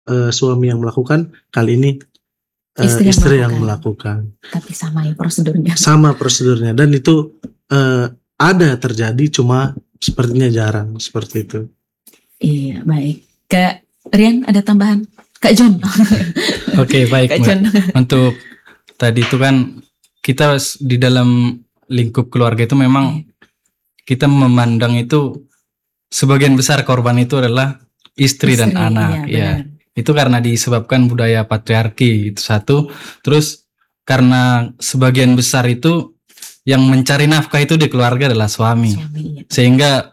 suami yang melakukan, kali ini Istri yang melakukan. Tapi sama ya prosedurnya. Sama prosedurnya, dan itu ada terjadi, cuma sepertinya jarang seperti itu. Iya, baik. Kak Rian ada tambahan? Kak John. Oke, baik, Kak Mbak. John. Untuk tadi itu kan kita di dalam lingkup keluarga itu memang kita memandang itu sebagian besar korban itu adalah istri dan anak, iya, ya. Itu karena disebabkan budaya patriarki, itu satu. Terus karena sebagian besar itu yang mencari nafkah itu di keluarga adalah suami. Iya. Sehingga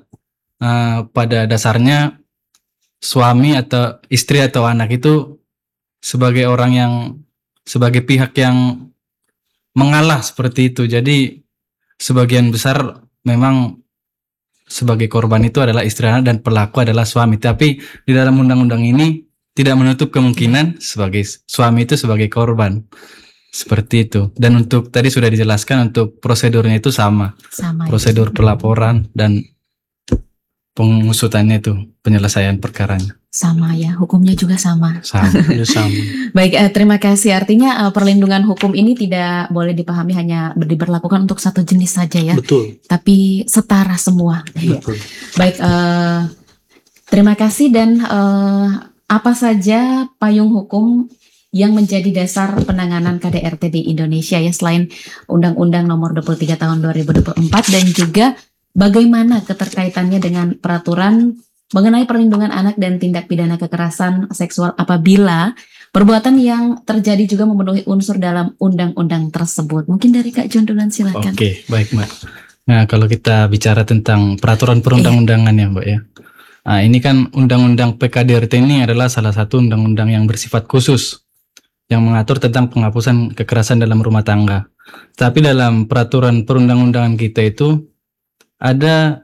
pada dasarnya suami atau istri atau anak itu sebagai orang yang, sebagai pihak yang mengalah seperti itu. Jadi sebagian besar memang sebagai korban itu adalah istri anak dan pelaku adalah suami. Tapi di dalam undang-undang ini tidak menutup kemungkinan sebagai suami itu sebagai korban. Seperti itu. Dan untuk tadi sudah dijelaskan untuk prosedurnya itu sama prosedur pelaporan dan pengusutannya itu, penyelesaian perkaranya. Sama ya, hukumnya juga sama. Sama. Baik, terima kasih. Artinya perlindungan hukum ini tidak boleh dipahami hanya diberlakukan untuk satu jenis saja ya. Betul. Tapi setara semua. Betul. Baik, terima kasih. Dan apa saja payung hukum yang menjadi dasar penanganan KDRT di Indonesia ya, selain Undang-Undang Nomor 23 Tahun 2024, dan juga bagaimana keterkaitannya dengan peraturan mengenai perlindungan anak dan tindak pidana kekerasan seksual apabila perbuatan yang terjadi juga memenuhi unsur dalam undang-undang tersebut. Mungkin dari Kak John duluan, silakan. Oke, baik Mbak. Nah, kalau kita bicara tentang peraturan perundang-undangan ya Mbak ya. Nah, ini kan Undang-Undang PKDRT ini adalah salah satu undang-undang yang bersifat khusus yang mengatur tentang penghapusan kekerasan dalam rumah tangga. Tapi dalam peraturan perundang-undangan kita itu ada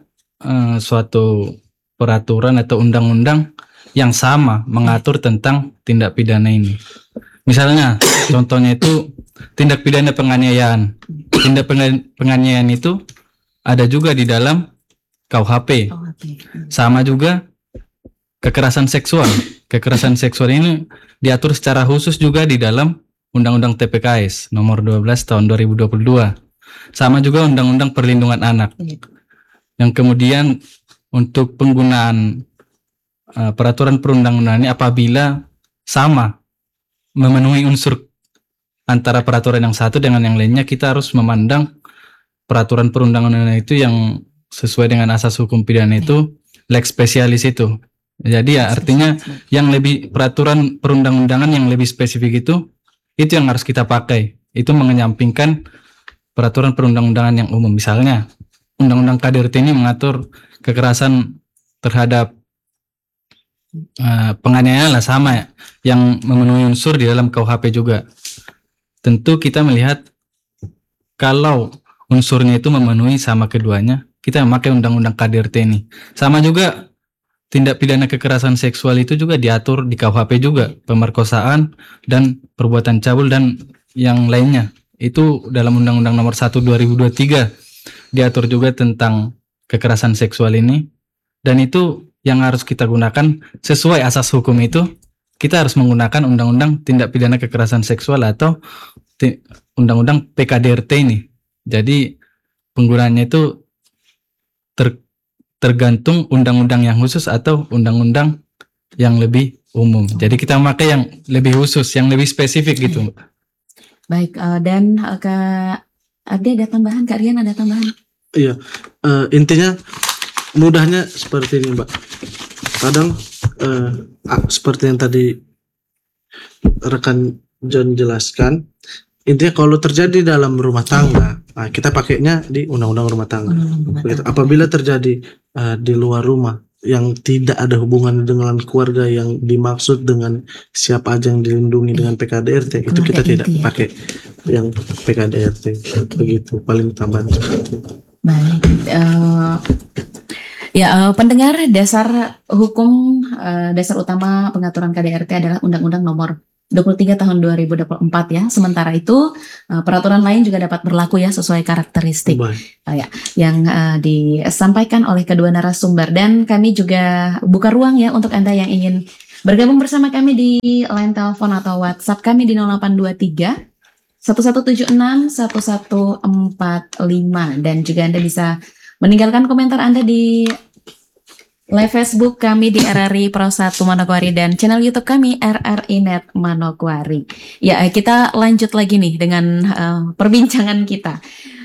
suatu peraturan atau undang-undang yang sama mengatur tentang tindak pidana ini. Misalnya, contohnya itu tindak pidana penganiayaan. Tindak penganiayaan itu ada juga di dalam KUHP. Sama juga kekerasan seksual. Kekerasan seksual ini diatur secara khusus juga di dalam Undang-Undang TPKS nomor 12 tahun 2022. Sama juga Undang-Undang Perlindungan Anak. Yang kemudian untuk penggunaan peraturan perundang-undangan ini apabila sama memenuhi unsur antara peraturan yang satu dengan yang lainnya, kita harus memandang peraturan perundang-undangan itu yang sesuai dengan asas hukum pidana itu lex specialis itu. Jadi ya artinya yang lebih peraturan perundang-undangan yang lebih spesifik itu yang harus kita pakai. Itu mengenyampingkan peraturan perundang-undangan yang umum. Misalnya Undang-Undang KDRT ini mengatur kekerasan terhadap penganiayaan lah, sama ya, yang memenuhi unsur di dalam KUHP juga. Tentu kita melihat kalau unsurnya itu memenuhi sama keduanya, kita memakai Undang-Undang KDRT ini. Sama juga tindak pidana kekerasan seksual itu juga diatur di KUHP juga, pemerkosaan dan perbuatan cabul dan yang lainnya. Itu dalam Undang-Undang Nomor 1 2023 diatur juga tentang kekerasan seksual ini, dan itu yang harus kita gunakan sesuai asas hukum itu. Kita harus menggunakan Undang-Undang Tindak Pidana Kekerasan Seksual atau Undang-Undang PKDRT ini. Jadi penggunaannya itu tergantung undang-undang yang khusus atau undang-undang yang lebih umum. Jadi kita memakai yang lebih khusus, yang lebih spesifik gitu. Baik, dan Kak Ade ada tambahan, Kak Rian ada tambahan? Iya, intinya mudahnya seperti ini Mbak. Kadang seperti yang tadi rekan John jelaskan, intinya kalau terjadi dalam rumah tangga, kita pakainya di Undang-Undang Rumah Tangga. Apabila terjadi di luar rumah yang tidak ada hubungan dengan keluarga yang dimaksud dengan siapa aja yang dilindungi dengan PKDRT, itu kita tidak pakai yang PKDRT. Begitu paling tambahan seperti itu. Baik, pendengar, dasar hukum, dasar utama pengaturan KDRT adalah Undang-Undang Nomor 23 tahun 2024 ya. Sementara itu peraturan lain juga dapat berlaku ya sesuai karakteristik yang disampaikan oleh kedua narasumber, dan kami juga buka ruang ya untuk Anda yang ingin Bergabung bersama kami di line telepon atau WhatsApp kami di 0823 1176 1145, dan juga Anda bisa meninggalkan komentar Anda di live Facebook kami di RRI Pro 1 Manokwari dan channel YouTube kami RRI Net Manokwari. Ya, kita lanjut lagi nih dengan perbincangan kita.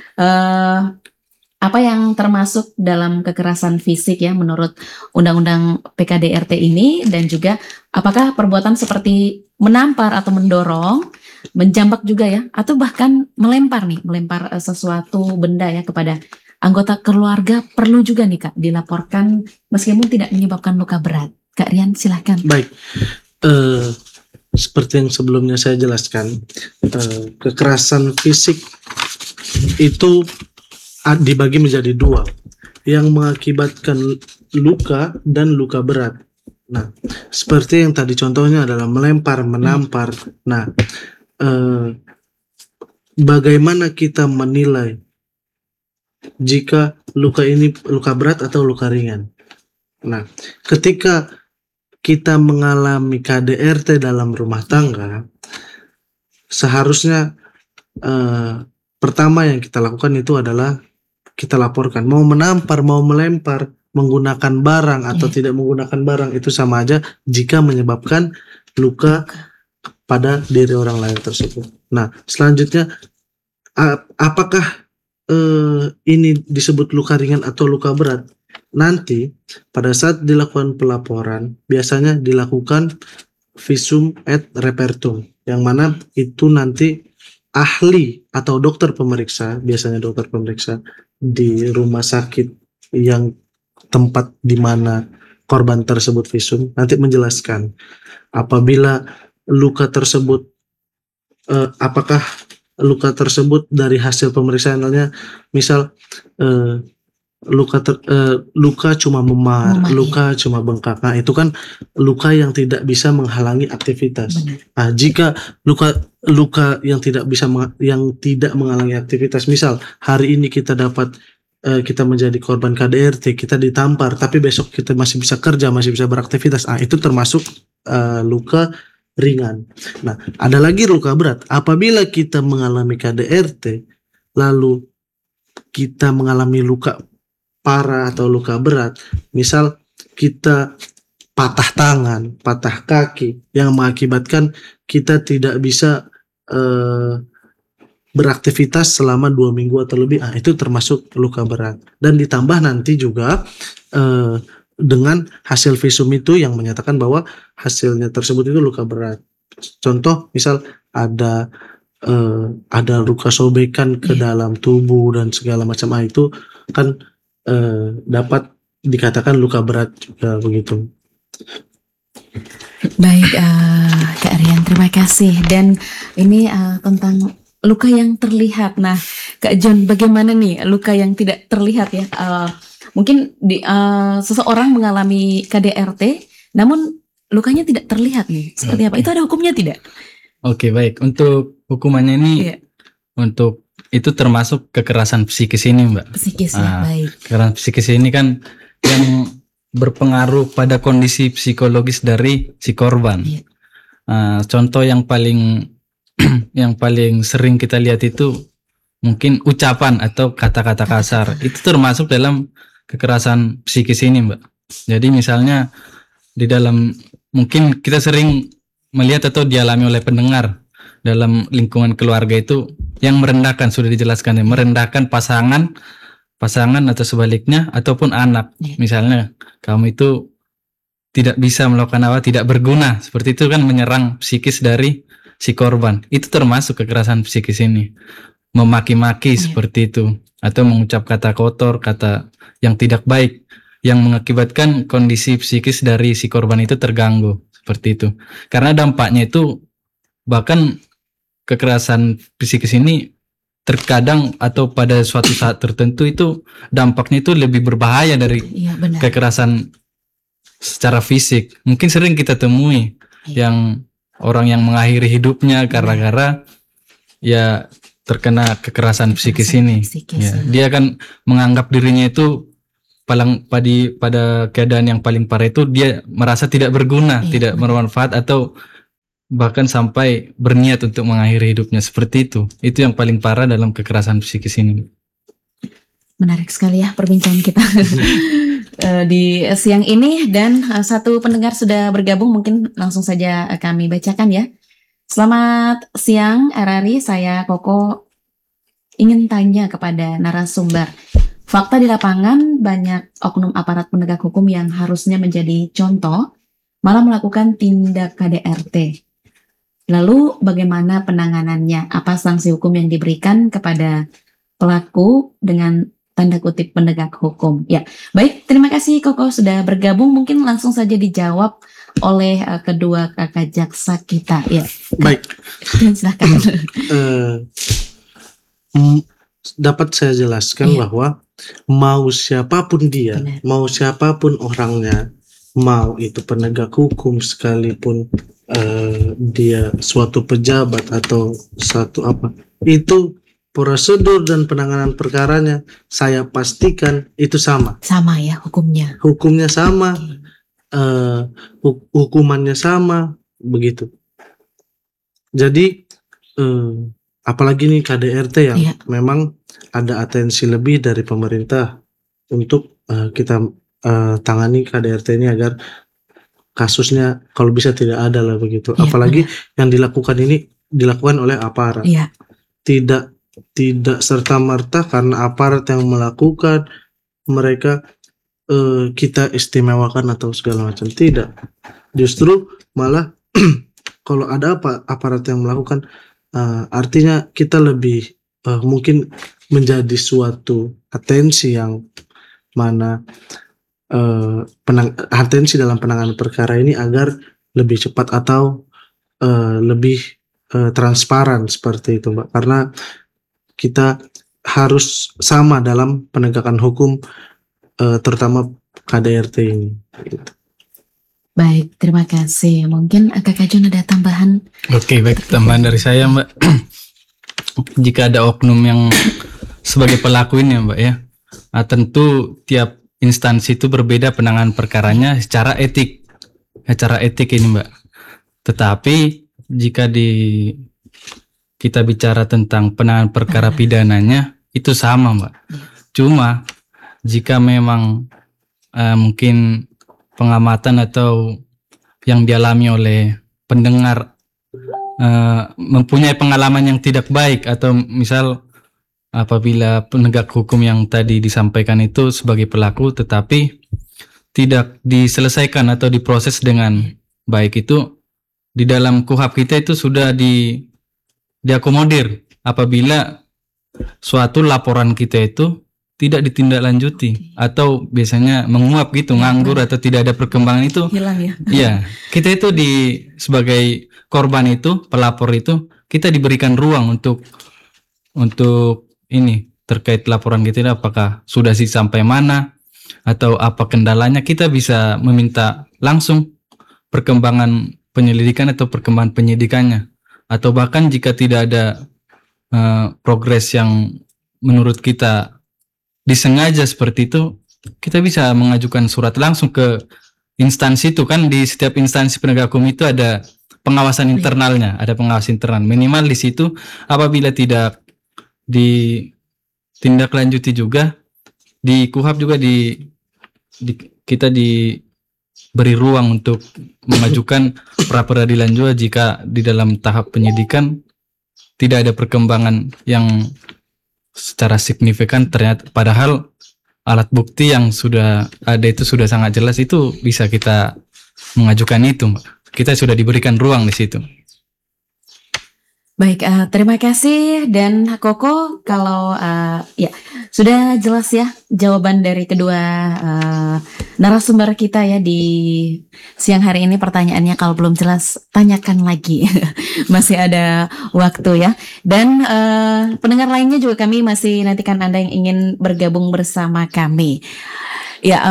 Apa yang termasuk dalam kekerasan fisik ya menurut Undang-Undang PKDRT ini, dan juga apakah perbuatan seperti menampar atau mendorong, menjambak juga ya, atau bahkan melempar sesuatu benda ya kepada anggota keluarga perlu juga nih Kak dilaporkan meskipun tidak menyebabkan luka berat. Kak Rian silahkan. Baik, seperti yang sebelumnya saya jelaskan, kekerasan fisik itu dibagi menjadi dua, yang mengakibatkan luka dan luka berat. Nah, seperti yang tadi contohnya adalah melempar, menampar. Nah, bagaimana kita menilai jika luka ini luka berat atau luka ringan? Nah, ketika kita mengalami KDRT dalam rumah tangga, seharusnya pertama yang kita lakukan itu adalah kita laporkan. Mau menampar, mau melempar, menggunakan barang atau tidak menggunakan barang, itu sama aja jika menyebabkan luka pada diri orang lain tersebut. Nah, selanjutnya apakah ini disebut luka ringan atau luka berat? Nanti pada saat dilakukan pelaporan biasanya dilakukan visum et repertum, yang mana itu nanti ahli atau dokter pemeriksa, biasanya dokter pemeriksa di rumah sakit yang tempat di mana korban tersebut visum nanti menjelaskan apabila luka tersebut apakah luka tersebut dari hasil pemeriksaannya, misal luka cuma memar, luka cuma bengkak. Nah, itu kan luka yang tidak bisa menghalangi aktivitas. Nah, jika luka yang tidak menghalangi aktivitas, misal hari ini kita kita menjadi korban KDRT, kita ditampar, tapi besok kita masih bisa kerja, masih bisa beraktivitas. Ah, itu termasuk luka ringan. Nah, ada lagi luka berat. Apabila kita mengalami KDRT, lalu kita mengalami luka parah atau luka berat, misal kita patah tangan, patah kaki, yang mengakibatkan kita tidak bisa beraktivitas selama 2 minggu atau lebih, itu termasuk luka berat. Dan ditambah nanti juga dengan hasil visum itu yang menyatakan bahwa hasilnya tersebut itu luka berat. Contoh, misal ada luka sobekan ke dalam tubuh dan segala macam, itu kan dapat dikatakan luka berat juga, begitu. Baik, Kak Rian, terima kasih. Dan ini tentang luka yang terlihat. Nah, Kak John, bagaimana nih luka yang tidak terlihat ya? Mungkin seseorang mengalami KDRT, namun lukanya tidak terlihat nih. Seperti apa? Itu ada hukumnya tidak? Oke, baik. Untuk hukumannya ini, untuk itu termasuk kekerasan psikis ini, Mbak. Psikis ya, baik. Kekerasan psikis ini kan yang berpengaruh pada kondisi psikologis dari si korban. Contoh yang paling sering kita lihat itu mungkin ucapan atau kata-kata kasar. Itu termasuk dalam kekerasan psikis ini, Mbak. Jadi misalnya di dalam, mungkin kita sering melihat atau dialami oleh pendengar dalam lingkungan keluarga itu yang merendahkan, sudah dijelaskan ya, merendahkan pasangan atau sebaliknya, ataupun anak. Misalnya kamu itu tidak bisa melakukan apa, tidak berguna, seperti itu kan menyerang psikis dari si korban. Itu termasuk kekerasan psikis ini. Memaki-maki seperti itu, atau mengucap kata kotor, kata yang tidak baik, yang mengakibatkan kondisi psikis dari si korban itu terganggu, seperti itu. Karena dampaknya itu, bahkan kekerasan psikis ini terkadang atau pada suatu saat tertentu itu dampaknya itu lebih berbahaya dari kekerasan secara fisik. Mungkin sering kita temui yang orang yang mengakhiri hidupnya gara-gara ya terkena kekerasan psikis ini. Dia kan menganggap dirinya itu pada keadaan yang paling parah itu dia merasa tidak berguna, tidak bermanfaat, atau bahkan sampai berniat untuk mengakhiri hidupnya seperti itu. Itu yang paling parah dalam kekerasan psikis ini. Menarik sekali ya perbincangan kita di siang ini, dan satu pendengar sudah bergabung, mungkin langsung saja kami bacakan ya. Selamat siang RRI, saya Koko, ingin tanya kepada narasumber. Fakta di lapangan banyak oknum aparat penegak hukum yang harusnya menjadi contoh malah melakukan tindak KDRT. Lalu bagaimana penanganannya? Apa sanksi hukum yang diberikan kepada pelaku dengan tanda kutip penegak hukum? Ya, baik, terima kasih Koko sudah bergabung. Mungkin langsung saja dijawab oleh kedua kakak jaksa kita. Ya, Baik. Silakan. Dapat saya jelaskan bahwa mau siapapun dia, Benar. mau siapapun orangnya, mau itu penegak hukum sekalipun dia suatu pejabat atau satu apa, itu prosedur dan penanganan perkaranya saya pastikan itu sama. Sama ya hukumnya. Hukumnya sama, hukumannya sama, begitu. Jadi apalagi nih KDRT yang memang ada atensi lebih dari pemerintah untuk kita tangani KDRT ini agar kasusnya kalau bisa tidak ada lah begitu. Apalagi yang dilakukan oleh aparat. Tidak serta-merta karena aparat yang melakukan mereka kita istimewakan atau segala macam, tidak. Justru malah kalau ada aparat yang melakukan, artinya kita lebih mungkin menjadi suatu atensi yang mana atensi dalam penanganan perkara ini agar lebih cepat atau lebih transparan seperti itu, Mbak. Karena kita harus sama dalam penegakan hukum, terutama KDRT ini. Baik, terima kasih. Mungkin Kakak Jun ada tambahan? Oke, baik, tambahan dari saya, Mbak. Jika ada oknum yang sebagai pelaku ini ya, Mbak ya, tentu tiap instansi itu berbeda penanganan perkaranya secara etik ini, Mbak. Tetapi jika kita bicara tentang penanganan perkara pidananya itu sama, Mbak. Cuma jika memang mungkin pengamatan atau yang dialami oleh pendengar mempunyai pengalaman yang tidak baik, atau misal apabila penegak hukum yang tadi disampaikan itu sebagai pelaku tetapi tidak diselesaikan atau diproses dengan baik, itu di dalam KUHP kita itu sudah diakomodir apabila suatu laporan kita itu tidak ditindaklanjuti atau biasanya menguap gitu, nganggur atau tidak ada perkembangan, itu hilang ya. Iya, kita itu sebagai korban itu, pelapor itu, kita diberikan ruang untuk ini terkait laporan kita, apakah sudah sampai mana atau apa kendalanya, kita bisa meminta langsung perkembangan penyelidikan atau perkembangan penyidikannya, atau bahkan jika tidak ada progres yang menurut kita disengaja seperti itu, kita bisa mengajukan surat langsung ke instansi itu. Kan di setiap instansi penegak hukum itu ada pengawasan internalnya, ada pengawas internal. Minimal di situ apabila tidak ditindaklanjuti juga di KUHP juga kita diberi ruang untuk mengajukan pra peradilan juga jika di dalam tahap penyidikan tidak ada perkembangan yang secara signifikan, ternyata padahal alat bukti yang sudah ada itu sudah sangat jelas, itu bisa kita mengajukan itu, Mbak. Kita sudah diberikan ruang di situ. Baik, terima kasih. Dan Koko, kalau ya sudah jelas ya jawaban dari kedua narasumber kita ya di siang hari ini. Pertanyaannya kalau belum jelas tanyakan lagi, masih ada waktu ya. Dan pendengar lainnya juga kami masih nantikan Anda yang ingin bergabung bersama kami. Ya,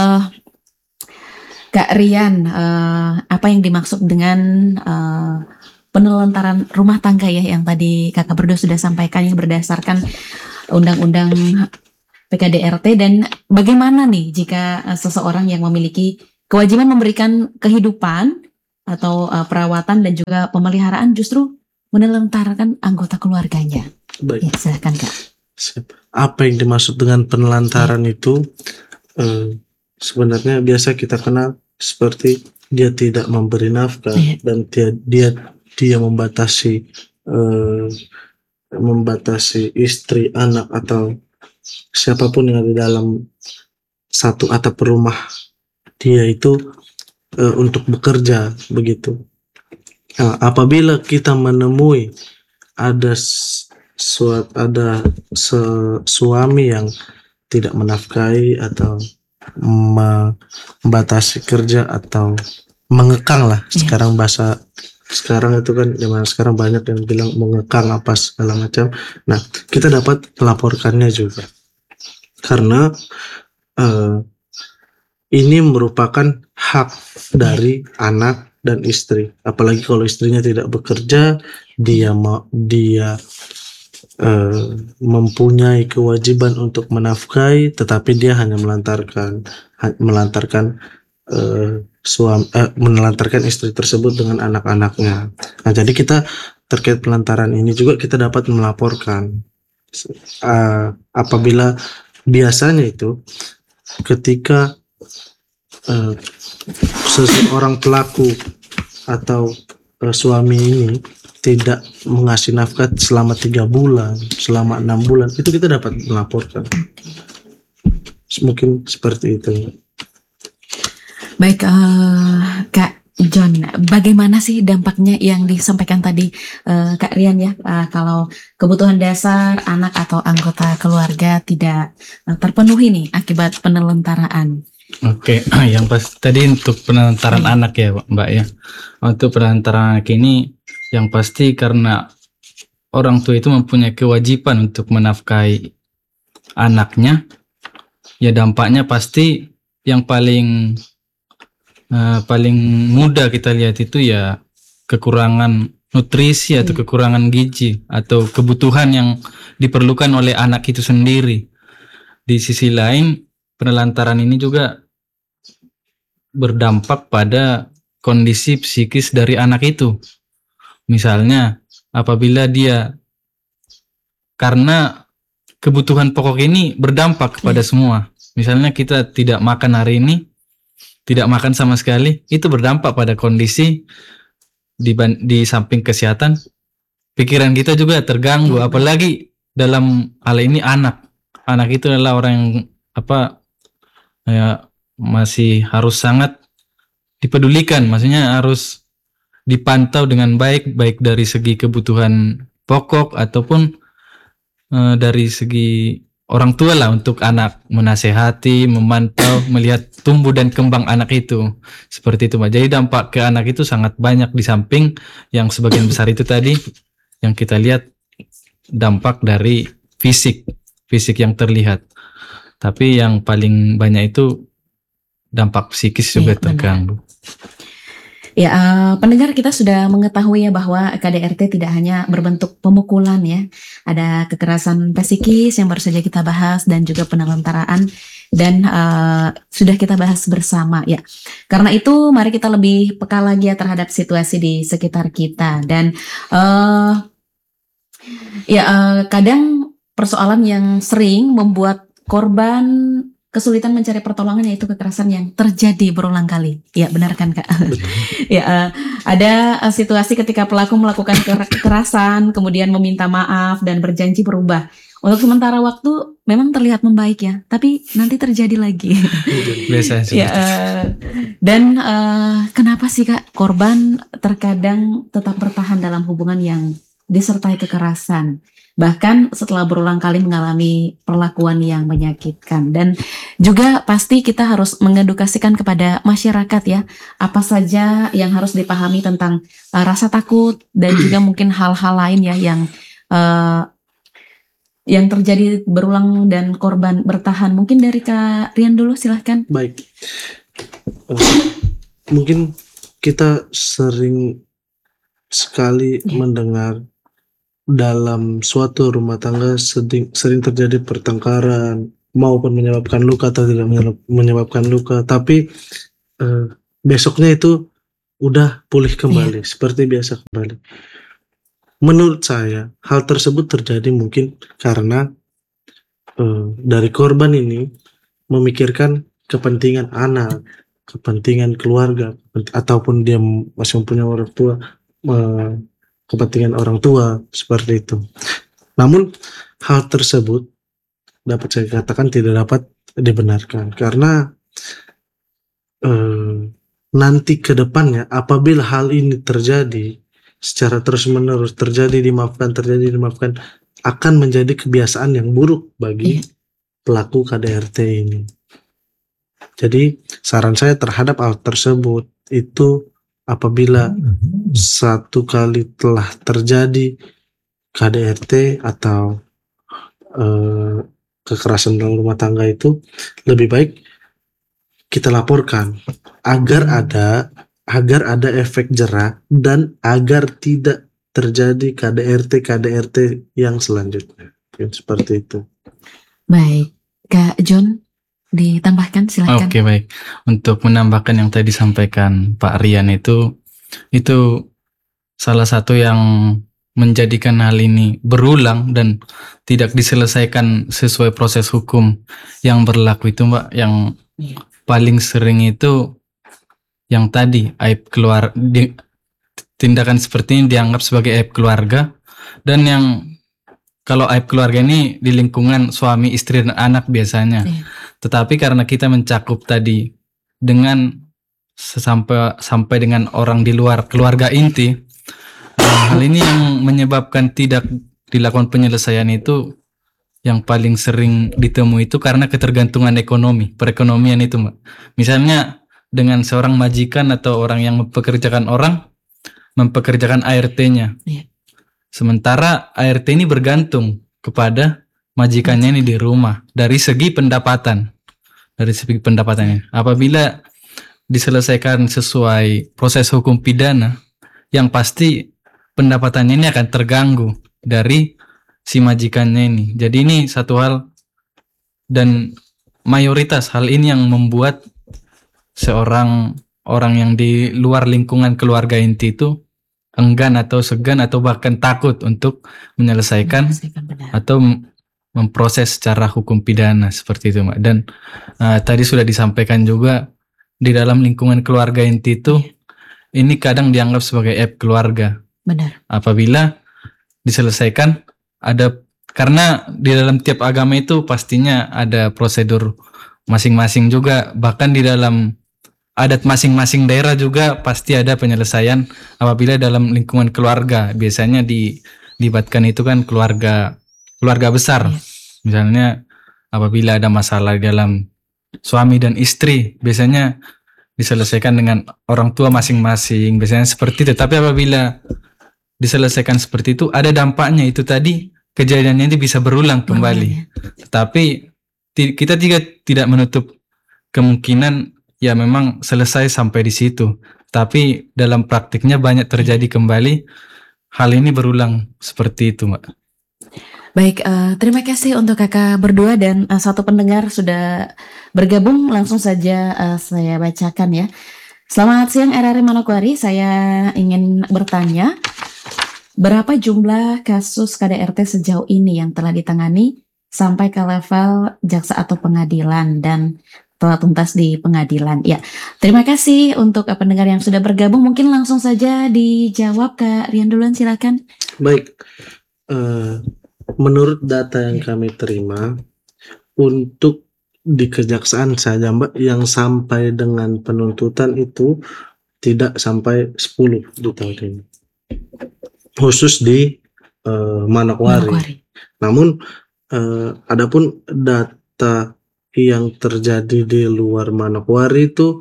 Kak Rian, apa yang dimaksud dengan penelantaran rumah tangga ya yang tadi kakak berdua sudah sampaikan, yang berdasarkan Undang-Undang PKDRT, dan bagaimana nih jika seseorang yang memiliki kewajiban memberikan kehidupan atau perawatan dan juga pemeliharaan justru menelantarkan anggota keluarganya. Baik. Ya, silakan Kak. Apa yang dimaksud dengan penelantaran itu sebenarnya biasa kita kenal seperti dia tidak memberi nafkah dan dia membatasi istri, anak atau siapapun yang ada dalam satu atap rumah dia itu untuk bekerja begitu. Nah, apabila kita menemui ada suami yang tidak menafkahi atau membatasi kerja atau mengekang lah, sekarang bahasa sekarang itu kan zaman sekarang banyak yang bilang mengekang apa segala macam. Nah, kita dapat melaporkannya juga karena ini merupakan hak dari anak dan istri, apalagi kalau istrinya tidak bekerja, dia mempunyai kewajiban untuk menafkahi, tetapi dia hanya menelantarkan istri tersebut dengan anak-anaknya. Nah, jadi kita terkait penelantaran ini juga kita dapat melaporkan apabila biasanya itu ketika seseorang pelaku atau suami ini tidak mengasih nafkah selama 3 bulan, selama 6 bulan, itu kita dapat melaporkan. Mungkin seperti itu. Baik, Kak John, bagaimana sih dampaknya yang disampaikan tadi Kak Rian ya, kalau kebutuhan dasar anak atau anggota keluarga tidak terpenuhi nih akibat penelantaraan? Oke, yang pas tadi untuk penelantaran anak ya Mbak ya. Untuk penelantaran anak ini yang pasti karena orang tua itu mempunyai kewajiban untuk menafkahi anaknya, ya dampaknya pasti yang paling mudah kita lihat itu ya kekurangan nutrisi atau kekurangan gizi atau kebutuhan yang diperlukan oleh anak itu sendiri. Di sisi lain, penelantaran ini juga berdampak pada kondisi psikis dari anak itu. Misalnya, apabila dia, karena kebutuhan pokok ini berdampak kepada semua. Misalnya kita tidak makan hari ini, tidak makan sama sekali, itu berdampak pada kondisi di samping kesehatan, pikiran kita juga terganggu. Apalagi dalam hal ini anak itu adalah orang yang masih harus sangat dipedulikan, maksudnya harus dipantau dengan baik dari segi kebutuhan pokok ataupun dari segi orang tua lah untuk anak, menasehati, memantau, melihat tumbuh dan kembang anak itu. Seperti itu, Mbak. Jadi dampak ke anak itu sangat banyak di samping yang sebagian besar itu tadi yang kita lihat dampak dari fisik yang terlihat. Tapi yang paling banyak itu dampak psikis juga terganggu. Ya, pendengar, kita sudah mengetahui ya bahwa KDRT tidak hanya berbentuk pemukulan ya, ada kekerasan psikis yang baru saja kita bahas dan juga penelantaraan dan sudah kita bahas bersama ya. Karena itu mari kita lebih peka lagi ya terhadap situasi di sekitar kita dan kadang persoalan yang sering membuat korban kesulitan mencari pertolongan yaitu kekerasan yang terjadi berulang kali. Ya, benar kan Kak? Ya, ada situasi ketika pelaku melakukan kekerasan, kemudian meminta maaf dan berjanji berubah. Untuk sementara waktu memang terlihat membaik ya, tapi nanti terjadi lagi. Biasa. Ya, dan kenapa sih Kak korban terkadang tetap bertahan dalam hubungan yang disertai kekerasan? Bahkan setelah berulang kali mengalami perlakuan yang menyakitkan. Dan juga pasti kita harus mengedukasikan kepada masyarakat ya, apa saja yang harus dipahami tentang rasa takut dan juga mungkin hal-hal lain ya yang terjadi berulang dan korban bertahan. Mungkin dari Kak Rian dulu, silahkan. Baik, mungkin kita sering sekali mendengar dalam suatu rumah tangga sering terjadi pertengkaran, maupun menyebabkan luka atau tidak menyebabkan luka, tapi besoknya itu udah pulih kembali seperti biasa kembali. Menurut saya hal tersebut terjadi mungkin karena dari korban ini memikirkan kepentingan anak, kepentingan keluarga, ataupun dia masih mempunyai orang tua, kepentingan orang tua seperti itu. Namun hal tersebut dapat saya katakan tidak dapat dibenarkan karena nanti ke depannya apabila hal ini terjadi secara terus-menerus, dimaafkan, akan menjadi kebiasaan yang buruk bagi pelaku KDRT ini. Jadi saran saya terhadap hal tersebut itu, apabila satu kali telah terjadi KDRT atau kekerasan dalam rumah tangga itu, lebih baik kita laporkan agar ada efek jera dan agar tidak terjadi KDRT yang selanjutnya. Seperti itu. Baik, Kak John, ditambahkan silakan. Oke, baik. Untuk menambahkan yang tadi disampaikan Pak Rian itu salah satu yang menjadikan hal ini berulang dan tidak diselesaikan sesuai proses hukum yang berlaku itu, Mbak, yang paling sering itu yang tadi tindakan seperti ini dianggap sebagai aib keluarga, dan yang kalau aib keluarga ini di lingkungan suami, istri, dan anak biasanya. Tetapi karena kita mencakup tadi dengan sampai dengan orang di luar keluarga inti, hal ini yang menyebabkan tidak dilakukan penyelesaian itu yang paling sering ditemui itu karena ketergantungan ekonomi, perekonomian itu, Mbak. Misalnya dengan seorang majikan atau orang yang mempekerjakan ART-nya. Sementara ART ini bergantung kepada majikannya ini di rumah dari segi pendapatannya. Apabila diselesaikan sesuai proses hukum pidana, yang pasti pendapatannya ini akan terganggu dari si majikannya ini. Jadi ini satu hal, dan mayoritas hal ini yang membuat seorang orang yang di luar lingkungan keluarga inti itu enggan atau segan atau bahkan takut untuk menyelesaikan atau memproses secara hukum pidana seperti itu, Mbak. Dan tadi sudah disampaikan juga di dalam lingkungan keluarga inti itu ini kadang dianggap sebagai aib keluarga. Benar. Apabila diselesaikan karena di dalam tiap agama itu pastinya ada prosedur masing-masing juga, bahkan di dalam adat masing-masing daerah juga pasti ada penyelesaian apabila dalam lingkungan keluarga. Biasanya dilibatkan itu kan keluarga besar. Misalnya apabila ada masalah di dalam suami dan istri, biasanya diselesaikan dengan orang tua masing-masing, biasanya seperti itu. Tapi apabila diselesaikan seperti itu, ada dampaknya itu tadi, kejadiannya ini bisa berulang kembali. Tetapi kita tidak menutup kemungkinan ya memang selesai sampai di situ, tapi dalam praktiknya banyak terjadi kembali hal ini berulang seperti itu, Mbak. Baik, terima kasih untuk kakak berdua, dan satu pendengar sudah bergabung, langsung saja saya bacakan ya. Selamat siang RRI Manokwari, saya ingin bertanya, berapa jumlah kasus KDRT sejauh ini yang telah ditangani sampai ke level jaksa atau pengadilan dan telah tuntas di pengadilan? Ya, terima kasih untuk pendengar yang sudah bergabung. Mungkin langsung saja dijawab, Kak Rian duluan, silakan. Baik, menurut data yang kami terima, untuk di kejaksaan saja, Mbak, yang sampai dengan penuntutan itu tidak sampai 10 di tahun ini, khusus di Manokwari. Namun adapun data yang terjadi di luar Manokwari itu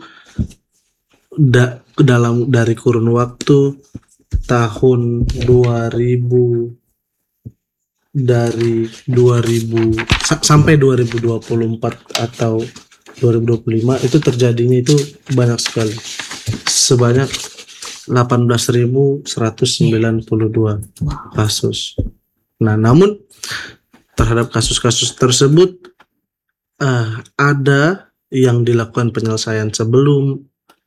dari kurun waktu tahun 2000 sampai 2024 atau 2025 itu terjadinya itu banyak sekali, sebanyak 18.192 kasus. Nah, namun terhadap kasus-kasus tersebut ada yang dilakukan penyelesaian sebelum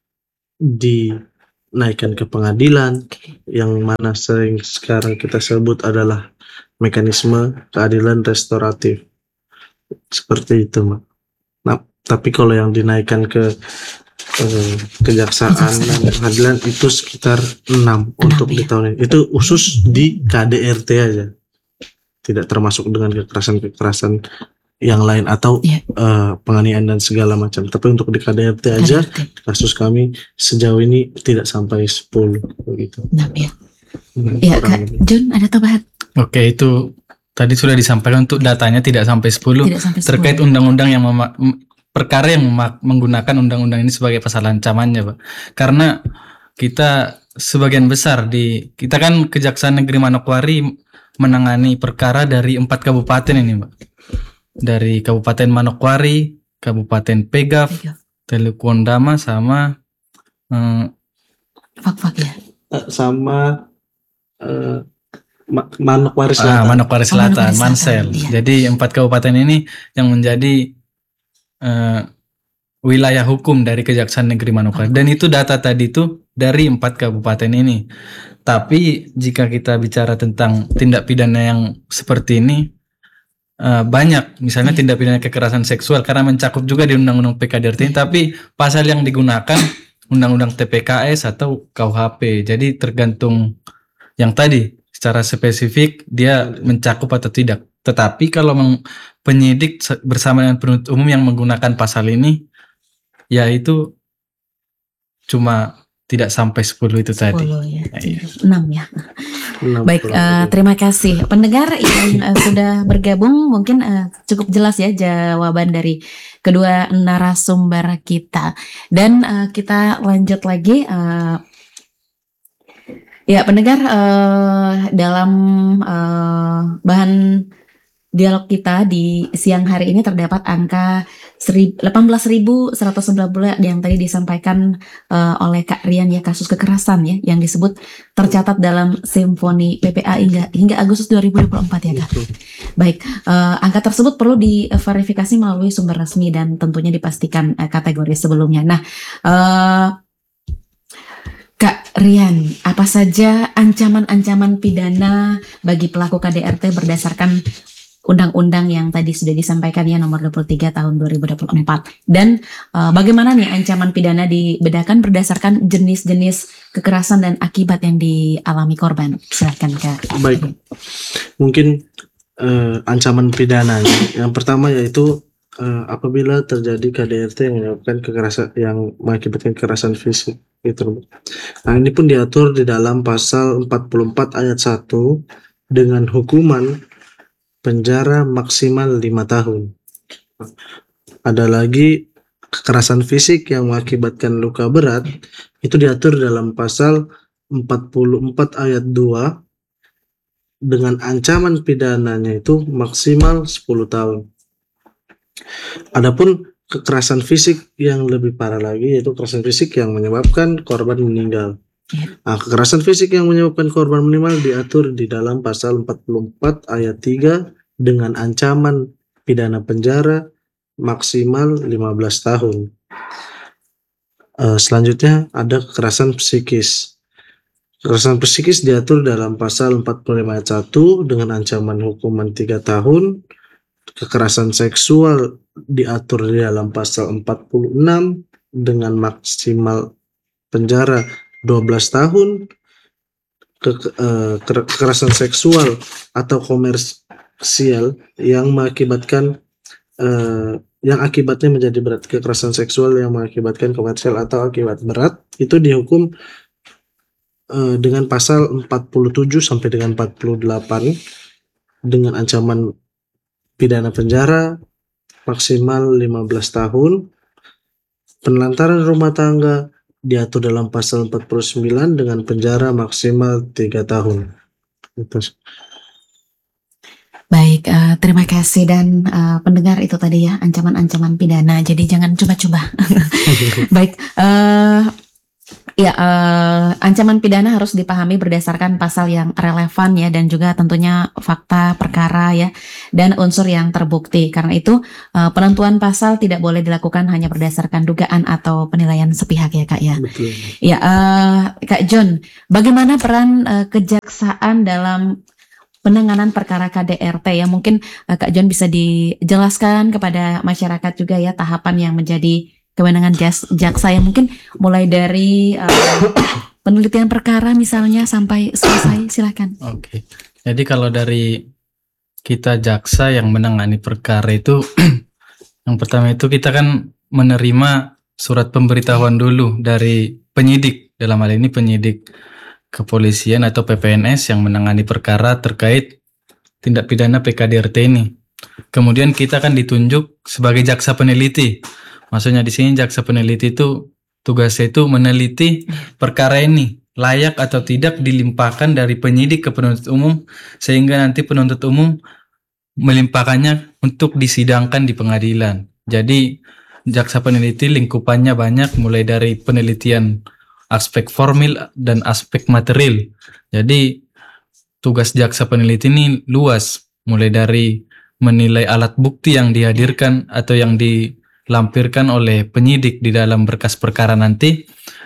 dinaikkan ke pengadilan, yang mana sering sekarang kita sebut adalah mekanisme keadilan restoratif. Seperti itu, Mbak. Nah, tapi kalau yang dinaikkan ke kejaksaan dan pengadilan itu sekitar 6 untuk di tahun ini. Itu khusus di KDRT aja. Tidak termasuk dengan kekerasan-kekerasan yang lain atau penganiayaan dan segala macam. Tapi untuk di KDRT aja kasus kami sejauh ini tidak sampai 10 begitu. Ya, Kak John ada tambahan? Oke, itu tadi sudah disampaikan untuk datanya tidak sampai 10, terkait undang-undang yang perkara yang menggunakan undang-undang ini sebagai pasal ancamannya, Pak. Karena kita sebagian besar kita kan Kejaksaan Negeri Manokwari menangani perkara dari 4 kabupaten ini, Pak. Dari Kabupaten Manokwari, Kabupaten Pegaf, Teluku Ondama sama Fak-Fak ya. Sama Manokwari Selatan. Manokwari Selatan, Mansel. Iya. Jadi 4 kabupaten ini yang menjadi wilayah hukum dari Kejaksaan Negeri Manokwari. Dan itu data tadi itu dari 4 kabupaten ini. Tapi jika kita bicara tentang tindak pidana yang seperti ini, banyak, misalnya tindak pidana kekerasan seksual karena mencakup juga di Undang-Undang PKDRT, tapi pasal yang digunakan Undang-Undang TPKS atau KUHP. Jadi tergantung yang tadi secara spesifik dia mencakup atau tidak. Tetapi kalau penyidik bersama dengan penuntut umum yang menggunakan pasal ini, yaitu cuma tidak sampai 10 itu tadi. 10 ya. 6 ya. 6. Baik, terima kasih pendengar yang sudah bergabung. Mungkin cukup jelas ya jawaban dari kedua narasumber kita. Dan kita lanjut lagi. Ya pendengar, dalam bahan dialog kita di siang hari ini terdapat angka 18.190 yang tadi disampaikan oleh Kak Rian ya, kasus kekerasan ya yang disebut tercatat dalam Simfoni PPA hingga Agustus 2024 ya Kak. Baik, angka tersebut perlu diverifikasi melalui sumber resmi dan tentunya dipastikan kategori sebelumnya. Nah, Kak Rian, apa saja ancaman-ancaman pidana bagi pelaku KDRT berdasarkan undang-undang yang tadi sudah disampaikan ya nomor 23 tahun 2024, dan bagaimana nih ancaman pidana dibedakan berdasarkan jenis-jenis kekerasan dan akibat yang dialami korban? Silakan Kak. Baik, mungkin ancaman pidana yang pertama yaitu apabila terjadi KDRT yang menyebabkan kekerasan yang mengakibatkan kekerasan fisik gitu. Nah, ini pun diatur di dalam pasal 44 ayat 1 dengan hukuman penjara maksimal 5 tahun. Ada lagi kekerasan fisik yang mengakibatkan luka berat, itu diatur dalam pasal 44 ayat 2 dengan ancaman pidananya itu maksimal 10 tahun. Adapun kekerasan fisik yang lebih parah lagi yaitu kekerasan fisik yang menyebabkan korban meninggal. Nah, kekerasan fisik yang menyebabkan korban meninggal diatur di dalam pasal 44 ayat 3 dengan ancaman pidana penjara maksimal 15 tahun. Selanjutnya ada kekerasan psikis. Kekerasan psikis diatur dalam pasal 45 ayat 1 dengan ancaman hukuman 3 tahun. Kekerasan seksual diatur di dalam pasal 46 dengan maksimal penjara 12 tahun. Kekerasan seksual atau komersial yang mengakibatkan yang akibatnya menjadi berat. Kekerasan seksual yang mengakibatkan komersial atau akibat berat itu dihukum dengan pasal 47 sampai dengan 48 dengan ancaman pidana penjara maksimal 15 tahun. Penelantaran rumah tangga diatur dalam pasal 49 dengan penjara maksimal 3 tahun. Baik, terima kasih dan pendengar itu tadi ya ancaman-ancaman pidana. Jadi jangan coba-coba. Baik, Ya, ancaman pidana harus dipahami berdasarkan pasal yang relevan ya, dan juga tentunya fakta perkara ya, dan unsur yang terbukti. Karena itu penentuan pasal tidak boleh dilakukan hanya berdasarkan dugaan atau penilaian sepihak ya Kak ya. Betul. Ya, Kak John, bagaimana peran kejaksaan dalam penanganan perkara KDRT ya? Mungkin Kak John bisa dijelaskan kepada masyarakat juga ya tahapan yang menjadi kewenangan jaksa ya, mungkin mulai dari penelitian perkara misalnya sampai selesai, silakan. Oke. Jadi kalau dari kita jaksa yang menangani perkara itu yang pertama itu kita kan menerima surat pemberitahuan dulu dari penyidik, dalam hal ini penyidik kepolisian atau PPNS yang menangani perkara terkait tindak pidana PKDRT ini. Kemudian kita kan ditunjuk sebagai jaksa peneliti. Maksudnya di sini jaksa peneliti itu tugasnya itu meneliti perkara ini layak atau tidak dilimpahkan dari penyidik ke penuntut umum, sehingga nanti penuntut umum melimpahkannya untuk disidangkan di pengadilan. Jadi jaksa peneliti lingkupannya banyak, mulai dari penelitian aspek formil dan aspek material. Jadi tugas jaksa peneliti ini luas, mulai dari menilai alat bukti yang dihadirkan atau yang dilampirkan oleh penyidik di dalam berkas perkara nanti,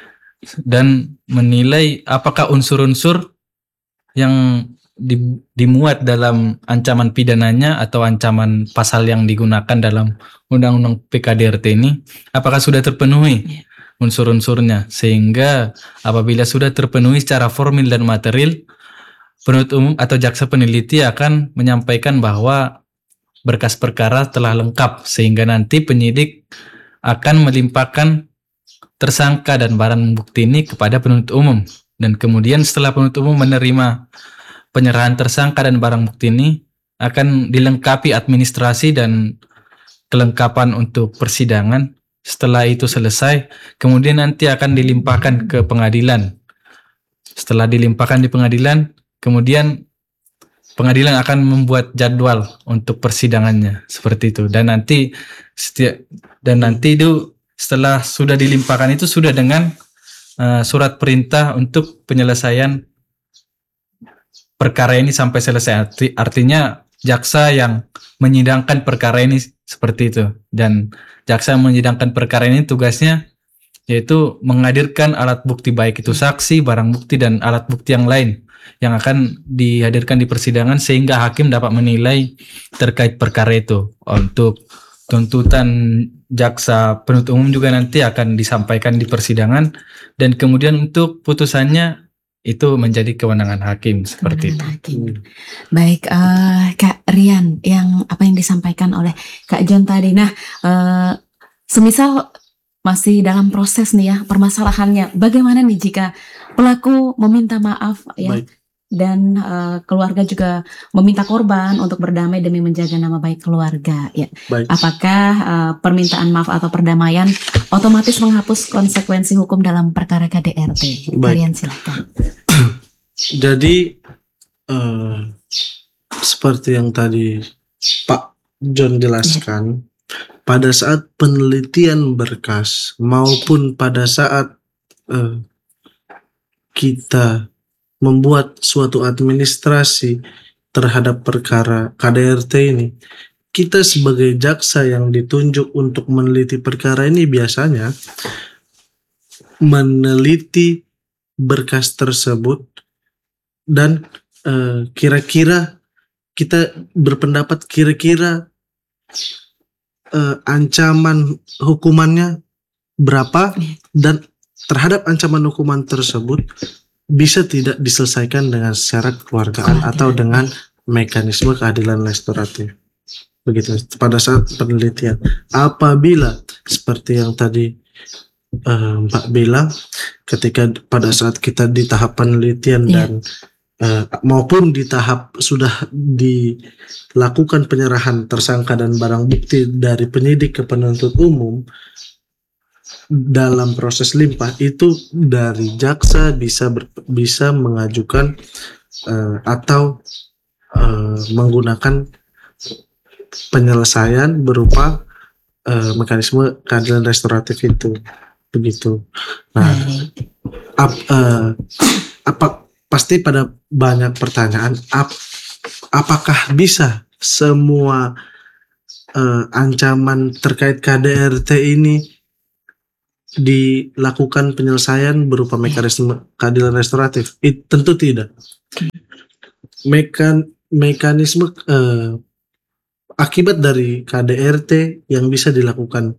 dan menilai apakah unsur-unsur yang dimuat dalam ancaman pidananya atau ancaman pasal yang digunakan dalam Undang-Undang PKDRT ini apakah sudah terpenuhi unsur-unsurnya, sehingga apabila sudah terpenuhi secara formil dan material, penuntut umum atau jaksa peneliti akan menyampaikan bahwa berkas perkara telah lengkap, sehingga nanti penyidik akan melimpahkan tersangka dan barang bukti ini kepada penuntut umum. Dan kemudian setelah penuntut umum menerima penyerahan tersangka dan barang bukti ini, akan dilengkapi administrasi dan kelengkapan untuk persidangan. Setelah itu selesai, kemudian nanti akan dilimpahkan ke pengadilan. Setelah dilimpahkan di pengadilan, kemudian pengadilan akan membuat jadwal untuk persidangannya, seperti itu. Dan nanti itu setelah sudah dilimpahkan itu sudah dengan surat perintah untuk penyelesaian perkara ini sampai selesai. Artinya jaksa yang menyidangkan perkara ini seperti itu. Dan jaksa yang menyidangkan perkara ini tugasnya yaitu menghadirkan alat bukti, baik itu saksi, barang bukti, dan alat bukti yang lain yang akan dihadirkan di persidangan, sehingga hakim dapat menilai terkait perkara itu. Untuk tuntutan jaksa penuntut umum juga nanti akan disampaikan di persidangan, dan kemudian untuk putusannya itu menjadi kewenangan hakim, seperti itu. Baik, Kak Rian, apa yang disampaikan oleh Kak John tadi. Nah, semisal masih dalam proses nih ya permasalahannya, bagaimana nih jika pelaku meminta maaf ya? Baik. Dan keluarga juga meminta korban untuk berdamai demi menjaga nama baik keluarga ya. Baik. Apakah permintaan maaf atau perdamaian otomatis menghapus konsekuensi hukum dalam perkara KDRT? Kalian silakan. Jadi seperti yang tadi Pak John jelaskan, pada saat penelitian berkas maupun pada saat kita membuat suatu administrasi terhadap perkara KDRT ini, kita sebagai jaksa yang ditunjuk untuk meneliti perkara ini biasanya meneliti berkas tersebut dan kira-kira kita berpendapat kira-kira ancaman hukumannya berapa, dan terhadap ancaman hukuman tersebut bisa tidak diselesaikan dengan secara kekeluargaan atau dengan mekanisme keadilan restoratif. Begitu pada saat penelitian. Apabila seperti yang tadi Mbak bilang, ketika pada saat kita di tahap penelitian dan maupun di tahap sudah dilakukan penyerahan tersangka dan barang bukti dari penyidik ke penuntut umum, dalam proses limpah itu dari jaksa bisa mengajukan atau menggunakan penyelesaian berupa mekanisme keadilan restoratif itu. begitu. Nah, Baik. pasti pada banyak pertanyaan, apakah bisa semua ancaman terkait KDRT ini dilakukan penyelesaian berupa mekanisme keadilan restoratif? Tentu tidak. Mekanisme akibat dari KDRT yang bisa dilakukan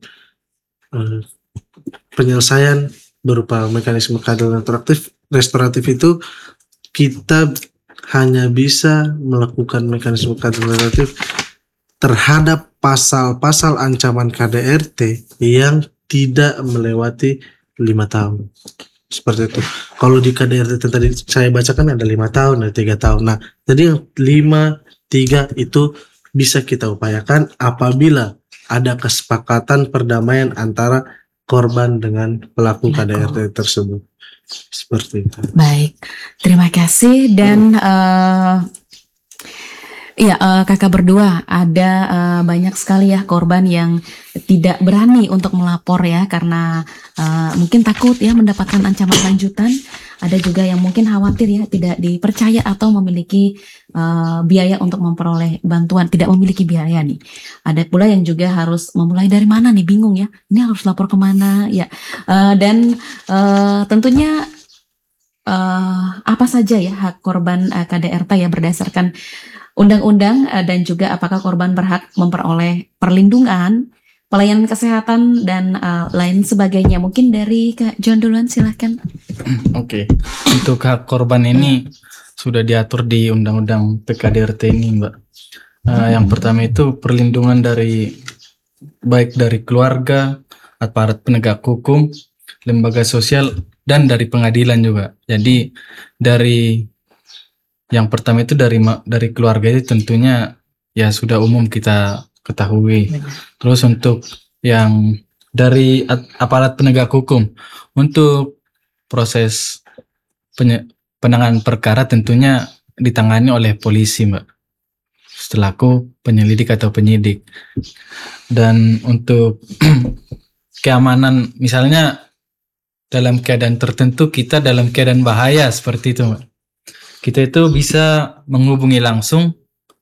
penyelesaian berupa mekanisme keadilan restoratif itu, kita hanya bisa melakukan mekanisme keadilan restoratif terhadap pasal-pasal ancaman KDRT yang tidak melewati 5 tahun. Seperti itu. Kalau di KDRT tadi saya bacakan ada 5 tahun, ada 3 tahun. Nah, jadi yang 5, 3 itu bisa kita upayakan apabila ada kesepakatan perdamaian antara korban dengan pelaku KDRT tersebut. Seperti itu. Baik, terima kasih. Dan kakak berdua, ada banyak sekali ya korban yang tidak berani untuk melapor ya karena mungkin takut ya mendapatkan ancaman lanjutan. Ada juga yang mungkin khawatir ya tidak dipercaya atau memiliki biaya untuk memperoleh bantuan, tidak memiliki biaya nih. Ada pula yang juga harus memulai dari mana nih, bingung ya. Ini harus lapor kemana ya. Dan tentunya apa saja ya hak korban KDRT ya berdasarkan undang-undang, dan juga apakah korban berhak memperoleh perlindungan, pelayanan kesehatan, dan lain sebagainya. Mungkin dari Kak John duluan, silahkan. Oke. Untuk hak korban ini sudah diatur di Undang-Undang PKDRT ini, Mbak. Yang pertama itu perlindungan baik dari keluarga, aparat penegak hukum, lembaga sosial, dan dari pengadilan juga. Jadi yang pertama itu dari keluarga itu tentunya ya sudah umum kita ketahui. Terus untuk yang dari aparat penegak hukum, untuk proses penanganan perkara tentunya ditangani oleh polisi, Mbak, selaku penyelidik atau penyidik. Dan untuk keamanan, misalnya dalam keadaan tertentu kita dalam keadaan bahaya seperti itu, Mbak, kita itu bisa menghubungi langsung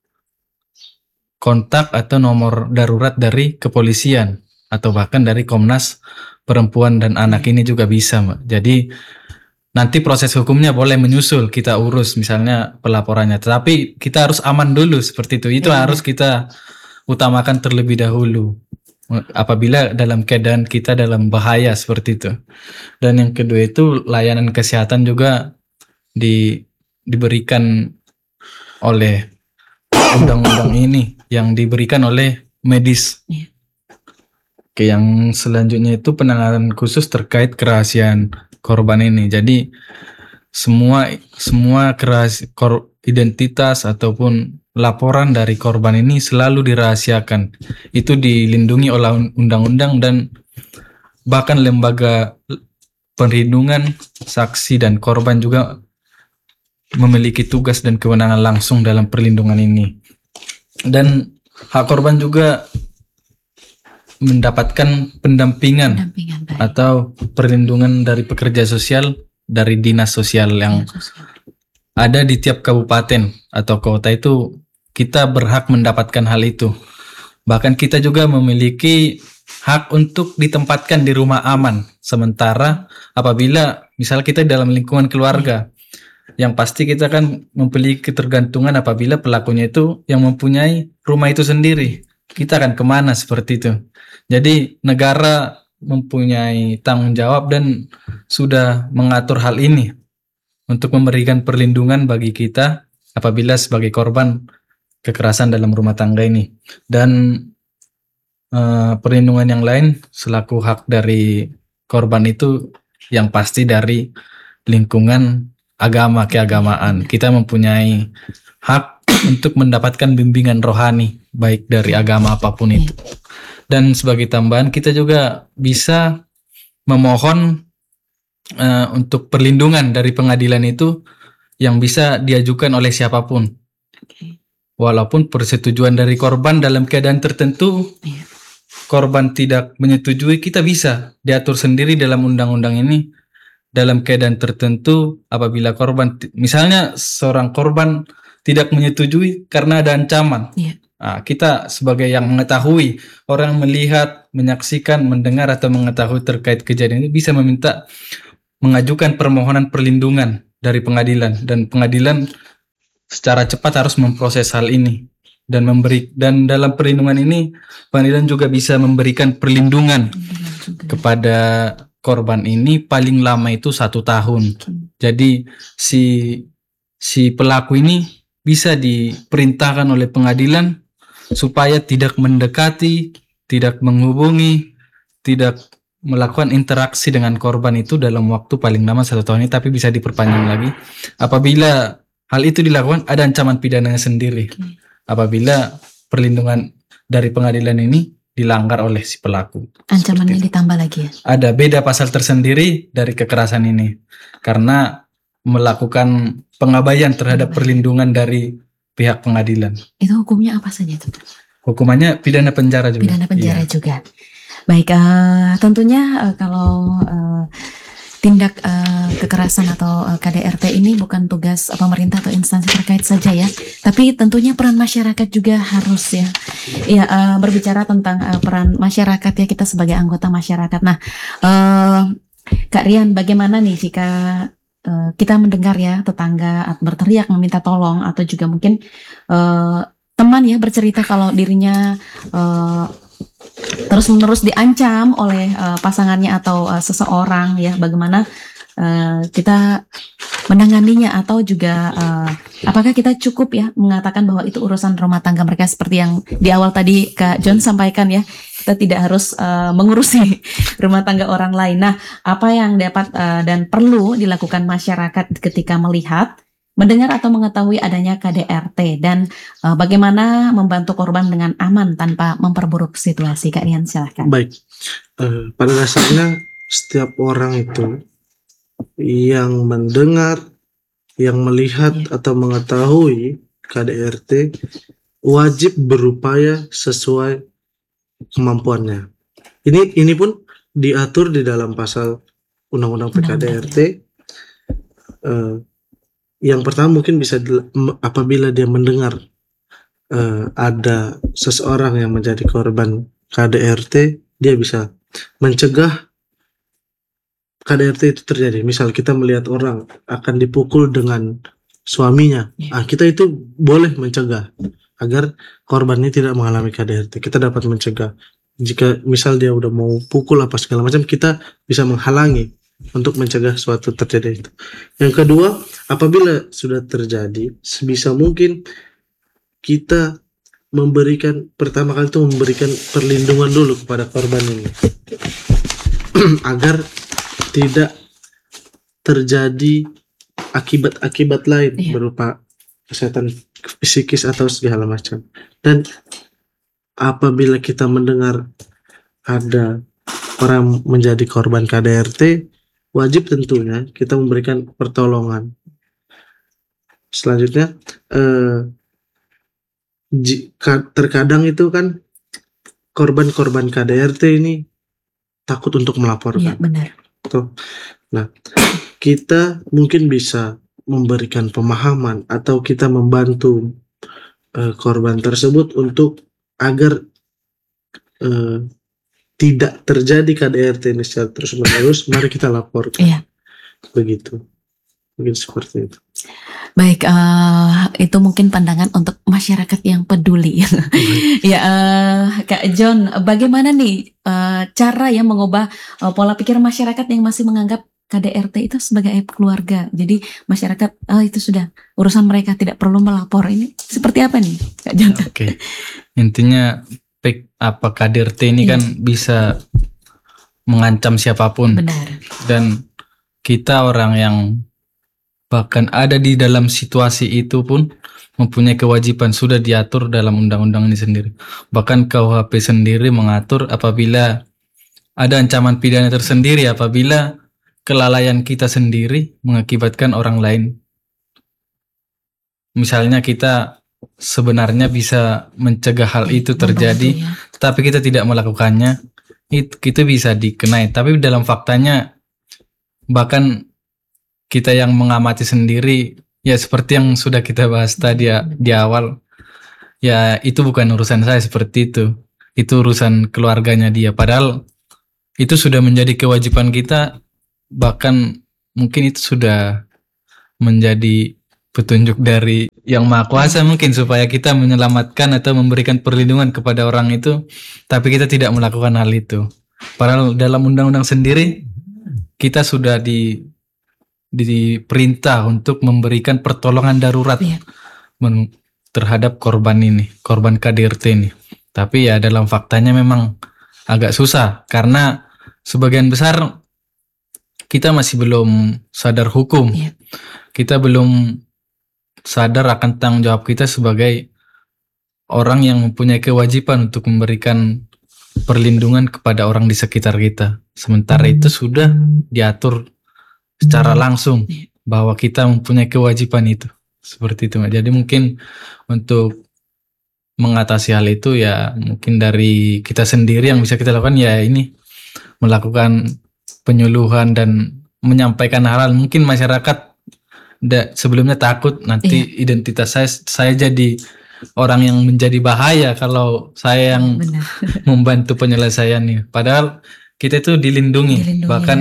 kontak atau nomor darurat dari kepolisian atau bahkan dari Komnas Perempuan dan Anak ini juga bisa, Mbak. Jadi nanti proses hukumnya boleh menyusul, kita urus misalnya pelaporannya, tetapi kita harus aman dulu seperti itu. Itu harus kita utamakan terlebih dahulu apabila dalam keadaan kita dalam bahaya seperti itu. Dan yang kedua itu layanan kesehatan juga diberikan oleh undang-undang ini, yang diberikan oleh medis. Oke, yang selanjutnya itu penanganan khusus terkait kerahasiaan korban ini. Jadi semua identitas ataupun laporan dari korban ini selalu dirahasiakan. Itu dilindungi oleh undang-undang dan bahkan lembaga perlindungan saksi dan korban juga memiliki tugas dan kewenangan langsung dalam perlindungan ini. Dan hak korban juga mendapatkan pendampingan atau perlindungan dari pekerja sosial dari dinas sosial yang ada di tiap kabupaten atau kota. Itu kita berhak mendapatkan hal itu. Bahkan kita juga memiliki hak untuk ditempatkan di rumah aman sementara apabila misal kita dalam lingkungan keluarga. Yang pasti kita kan memiliki ketergantungan apabila pelakunya itu yang mempunyai rumah itu sendiri. Kita akan kemana seperti itu. Jadi negara mempunyai tanggung jawab dan sudah mengatur hal ini untuk memberikan perlindungan bagi kita apabila sebagai korban kekerasan dalam rumah tangga ini. Dan perlindungan yang lain selaku hak dari korban itu yang pasti dari lingkungan keagamaan. Kita mempunyai hak untuk mendapatkan bimbingan rohani baik dari agama apapun itu. Dan sebagai tambahan kita juga bisa memohon untuk perlindungan dari pengadilan itu yang bisa diajukan oleh siapapun. Walaupun persetujuan dari korban dalam keadaan tertentu korban tidak menyetujui, kita bisa diatur sendiri dalam undang-undang ini dalam keadaan tertentu. Apabila korban, misalnya seorang korban tidak menyetujui karena ada ancaman, Iya. Kita sebagai yang mengetahui, orang melihat, menyaksikan, mendengar atau mengetahui terkait kejadian ini bisa mengajukan permohonan perlindungan dari pengadilan, dan pengadilan secara cepat harus memproses hal ini dan dalam perlindungan ini pengadilan juga bisa memberikan perlindungan kepada korban ini paling lama itu 1 tahun. Jadi si pelaku ini bisa diperintahkan oleh pengadilan supaya tidak mendekati, tidak menghubungi, tidak melakukan interaksi dengan korban itu dalam waktu paling lama 1 tahun ini, tapi bisa diperpanjang lagi apabila hal itu dilakukan ada ancaman pidananya sendiri. Apabila perlindungan dari pengadilan ini dilanggar oleh si pelaku. Ancamannya ditambah lagi ya? Ada beda pasal tersendiri dari kekerasan ini karena melakukan pengabaian terhadap perlindungan dari pihak pengadilan. Itu hukumnya apa saja itu? Hukumannya pidana penjara juga. Pidana penjara Iya. juga. Baik, tentunya kalau tindak kekerasan atau KDRT ini bukan tugas pemerintah atau instansi terkait saja ya, tapi tentunya peran masyarakat juga harus ya. Ya, berbicara tentang peran masyarakat ya, kita sebagai anggota masyarakat. Nah, Kak Rian, bagaimana nih jika kita mendengar ya tetangga berteriak meminta tolong, atau juga mungkin teman ya bercerita kalau dirinya terus-menerus diancam oleh pasangannya atau seseorang ya, bagaimana kita menanganinya, atau juga apakah kita cukup ya mengatakan bahwa itu urusan rumah tangga mereka, seperti yang di awal tadi Kak John sampaikan ya, kita tidak harus mengurusi rumah tangga orang lain. Nah, apa yang dapat dan perlu dilakukan masyarakat ketika melihat, mendengar atau mengetahui adanya KDRT, dan bagaimana membantu korban dengan aman tanpa memperburuk situasi? Kak Rian, silahkan. Baik, pada dasarnya setiap orang itu yang mendengar, yang melihat atau mengetahui KDRT wajib berupaya sesuai kemampuannya. Ini pun diatur di dalam pasal Undang-Undang PKDRT. Yang pertama mungkin bisa apabila dia mendengar ada seseorang yang menjadi korban KDRT, dia bisa mencegah KDRT itu terjadi. Misal kita melihat orang akan dipukul dengan suaminya, kita itu boleh mencegah agar korban ini tidak mengalami KDRT. Kita dapat mencegah. Jika misal dia udah mau pukul apa segala macam, kita bisa menghalangi untuk mencegah suatu terjadi itu. Yang kedua, apabila sudah terjadi, sebisa mungkin kita pertama kali itu memberikan perlindungan dulu kepada korban ini agar tidak terjadi akibat-akibat lain berupa kesehatan psikis atau segala macam. Dan apabila kita mendengar ada orang menjadi korban KDRT, wajib tentunya kita memberikan pertolongan. Selanjutnya, terkadang itu kan korban-korban KDRT ini takut untuk melaporkan. Iya, benar. Nah, kita mungkin bisa memberikan pemahaman atau kita membantu korban tersebut untuk agar tidak terjadi KDRT ini secara terus-menerus. Mari kita laporkan. Iya. Begitu. Mungkin seperti itu. Baik, itu mungkin pandangan untuk masyarakat yang peduli. Ya, Kak John, bagaimana nih cara yang mengubah pola pikir masyarakat yang masih menganggap KDRT itu sebagai aib keluarga? Jadi masyarakat, itu sudah urusan mereka, tidak perlu melapor. Ini seperti apa nih, Kak John? Oke. Intinya KDRT ini kan bisa mengancam siapapun. Benar. Dan kita orang yang bahkan ada di dalam situasi itu pun mempunyai kewajiban, sudah diatur dalam undang-undang ini sendiri. Bahkan KUHP sendiri mengatur apabila ada ancaman pidana tersendiri apabila kelalaian kita sendiri mengakibatkan orang lain. Misalnya kita sebenarnya bisa mencegah hal itu terjadi, Membantu ya. tapi kita tidak melakukannya, itu bisa dikenai. Tapi dalam faktanya bahkan kita yang mengamati sendiri, ya seperti yang sudah kita bahas tadi ya, di awal, ya itu bukan urusan saya seperti itu urusan keluarganya dia. Padahal itu sudah menjadi kewajiban kita, bahkan mungkin itu sudah menjadi petunjuk dari Yang Maha Kuasa mungkin supaya kita menyelamatkan atau memberikan perlindungan kepada orang itu, tapi kita tidak melakukan hal itu. Padahal dalam undang-undang sendiri kita sudah diperintah untuk memberikan pertolongan darurat Iya. terhadap korban KDRT ini. Tapi ya dalam faktanya memang agak susah karena sebagian besar kita masih belum sadar hukum. Iya. Kita belum sadar akan tanggung jawab kita sebagai orang yang mempunyai kewajiban untuk memberikan perlindungan kepada orang di sekitar kita. Sementara itu sudah diatur secara langsung bahwa kita mempunyai kewajiban itu. Seperti itu, Mbak. Jadi mungkin untuk mengatasi hal itu ya mungkin dari kita sendiri yang bisa kita lakukan ya ini melakukan penyuluhan dan menyampaikan hal-hal. Mungkin masyarakat sebelumnya takut nanti identitas saya jadi orang yang menjadi bahaya kalau saya yang Benar. membantu penyelesaiannya. Padahal kita itu dilindungi. Bahkan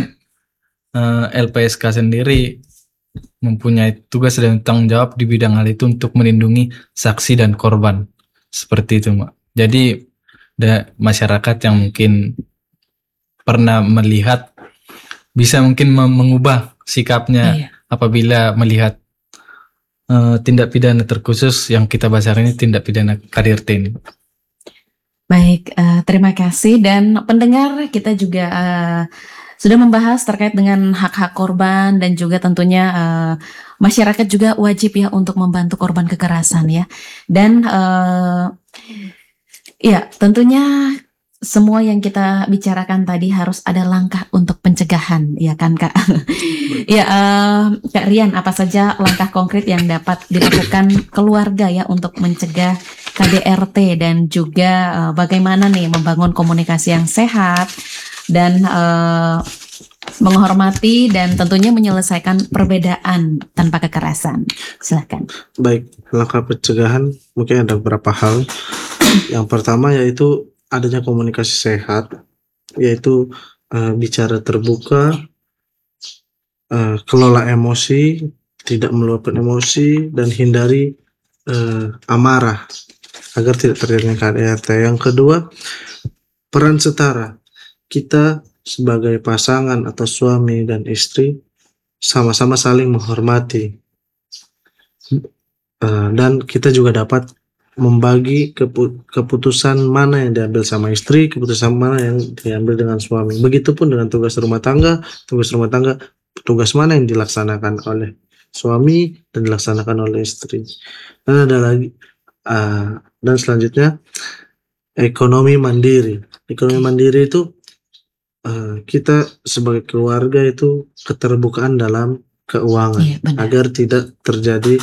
LPSK sendiri mempunyai tugas dan tanggung jawab di bidang hal itu untuk melindungi saksi dan korban. Seperti itu, Mbak. Jadi masyarakat yang mungkin pernah melihat bisa mungkin mengubah sikapnya apabila melihat tindak pidana terkhusus yang kita bahas hari ini, tindak pidana KDRT ini. Baik, terima kasih. Dan pendengar, kita juga sudah membahas terkait dengan hak-hak korban dan juga tentunya masyarakat juga wajib ya untuk membantu korban kekerasan ya. Dan ya tentunya semua yang kita bicarakan tadi harus ada langkah untuk pencegahan, ya kan Kak? Ya, Kak Rian, apa saja langkah konkret yang dapat dilakukan keluarga ya untuk mencegah KDRT dan juga bagaimana nih membangun komunikasi yang sehat dan menghormati dan tentunya menyelesaikan perbedaan tanpa kekerasan. Silakan. Baik, langkah pencegahan mungkin ada beberapa hal. Yang pertama yaitu adanya komunikasi sehat, yaitu bicara terbuka, kelola emosi, tidak meluapkan emosi, dan hindari amarah agar tidak terjadi KDRT. Yang kedua, peran setara. Kita sebagai pasangan atau suami dan istri sama-sama saling menghormati, dan kita juga dapat membagi keputusan mana yang diambil sama istri, keputusan mana yang diambil dengan suami. Begitupun dengan tugas rumah tangga, tugas mana yang dilaksanakan oleh suami dan dilaksanakan oleh istri. Dan ada lagi, dan selanjutnya ekonomi mandiri. Ekonomi mandiri itu kita sebagai keluarga itu keterbukaan dalam keuangan, agar tidak terjadi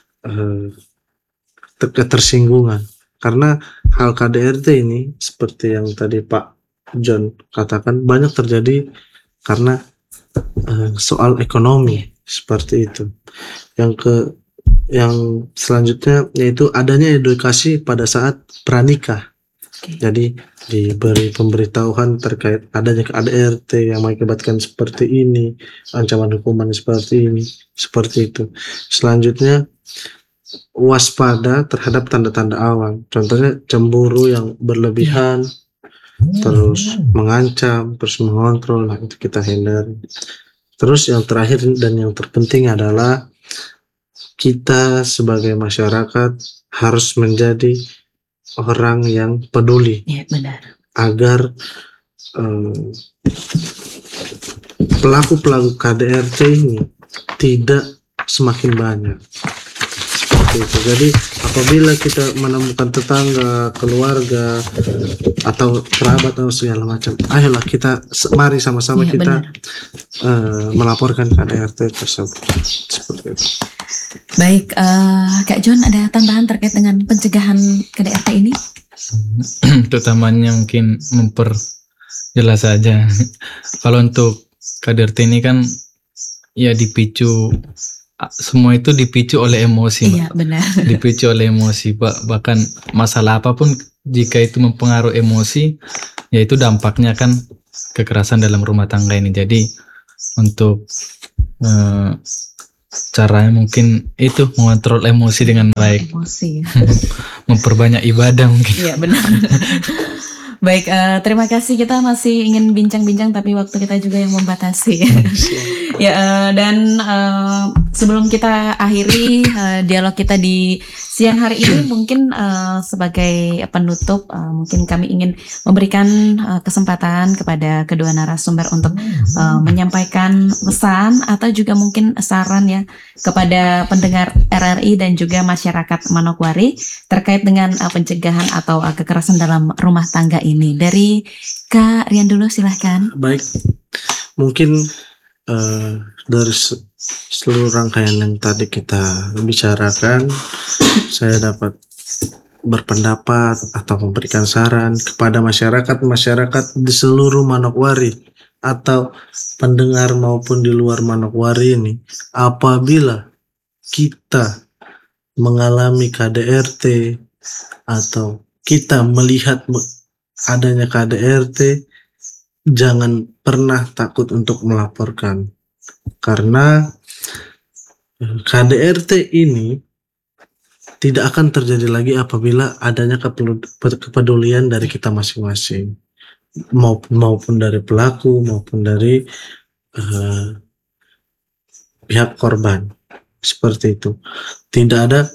ketersinggungan. Karena hal KDRT ini seperti yang tadi Pak John katakan banyak terjadi karena soal ekonomi seperti itu. Yang selanjutnya yaitu adanya edukasi pada saat pranikah. Jadi diberi pemberitahuan terkait adanya KDRT yang mengakibatkan seperti ini, ancaman hukuman seperti ini, seperti itu. Selanjutnya waspada terhadap tanda-tanda awal, contohnya cemburu yang berlebihan, terus mengancam, terus mengontrol, nah itu kita hindari. Terus yang terakhir dan yang terpenting adalah kita sebagai masyarakat harus menjadi orang yang peduli, agar pelaku-pelaku KDRT ini tidak semakin banyak. Itu. Jadi apabila kita menemukan tetangga, keluarga, atau kerabat atau segala macam, ayolah kita mari sama-sama kita melaporkan KDRT tersebut. Seperti itu. Baik, Kak John, ada tambahan terkait dengan pencegahan KDRT ini? Terutamanya mungkin memperjelas saja. Kalau untuk KDRT ini kan ya dipicu, semua itu dipicu oleh emosi, Mbak. Iya, benar. Dipicu oleh emosi, bahkan masalah apapun jika itu mempengaruhi emosi, yaitu dampaknya kan kekerasan dalam rumah tangga ini. Jadi untuk caranya mungkin itu mengontrol emosi dengan baik, Emosi. memperbanyak ibadah mungkin. Iya, benar. Baik, terima kasih. Kita masih ingin bincang-bincang, tapi waktu kita juga yang membatasi. Ya, dan sebelum kita akhiri dialog kita di siang hari ini, mungkin sebagai penutup, mungkin kami ingin memberikan kesempatan kepada kedua narasumber untuk menyampaikan pesan atau juga mungkin saran ya kepada pendengar RRI dan juga masyarakat Manokwari terkait dengan pencegahan atau kekerasan dalam rumah tangga ini. Dari Kak Rian dulu, silahkan. Baik, mungkin dari seluruh rangkaian yang tadi kita bicarakan, saya dapat berpendapat atau memberikan saran kepada masyarakat di seluruh Manokwari atau pendengar maupun di luar Manokwari ini, apabila kita mengalami KDRT atau kita melihat adanya KDRT, jangan pernah takut untuk melaporkan, karena KDRT ini tidak akan terjadi lagi apabila adanya kepedulian dari kita masing-masing, maupun dari pelaku maupun dari pihak korban. Seperti itu. Tidak ada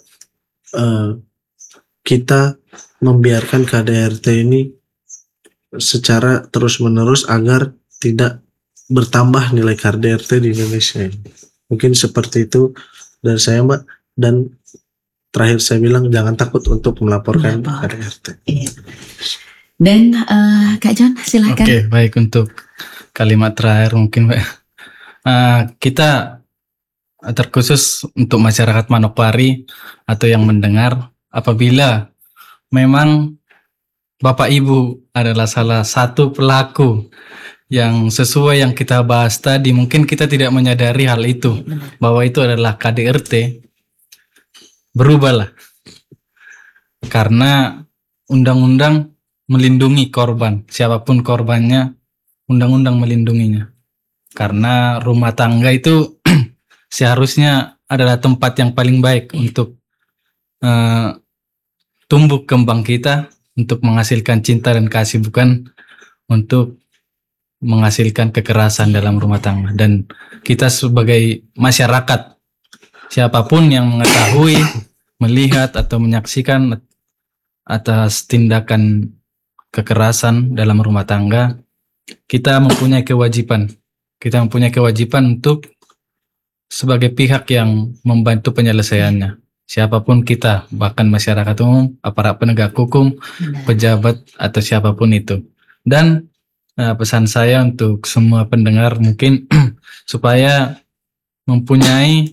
kita membiarkan KDRT ini secara terus-menerus agar tidak bertambah nilai KDRT di Indonesia. Mungkin seperti itu dari saya, Mbak. Dan terakhir saya bilang jangan takut untuk melaporkan KDRT. Iya. Dan Kak John, silakan. Oke, baik, untuk kalimat terakhir mungkin, Mbak. Kita terkhusus untuk masyarakat Manokwari atau yang mendengar, apabila memang Bapak Ibu adalah salah satu pelaku yang sesuai yang kita bahas tadi, mungkin kita tidak menyadari hal itu, bahwa itu adalah KDRT, berubahlah. Karena undang-undang melindungi korban, siapapun korbannya, undang-undang melindunginya. Karena rumah tangga itu seharusnya adalah tempat yang paling baik untuk tumbuh kembang kita, untuk menghasilkan cinta dan kasih, bukan untuk menghasilkan kekerasan dalam rumah tangga. Dan kita sebagai masyarakat, siapapun yang mengetahui, melihat atau menyaksikan atas tindakan kekerasan dalam rumah tangga, kita mempunyai kewajiban. Kita mempunyai kewajiban untuk sebagai pihak yang membantu penyelesaiannya. Siapapun kita, bahkan masyarakat umum, aparat penegak hukum, pejabat, atau siapapun itu. Dan pesan saya untuk semua pendengar mungkin supaya mempunyai